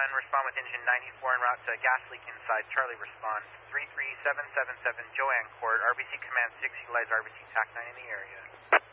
respond with engine 94 en route to gas leak inside. Charlie, respond. 33777 Joanne Court, RBC Command 6, utilize RBC TAC 9 in the area.